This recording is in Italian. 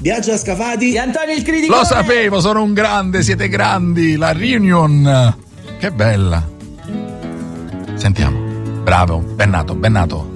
Biagio Scafati e Antonio il Criticone. Lo sapevo, sono un grande, siete grandi. La reunion, che bella. Sentiamo. Bravo, ben nato, ben nato.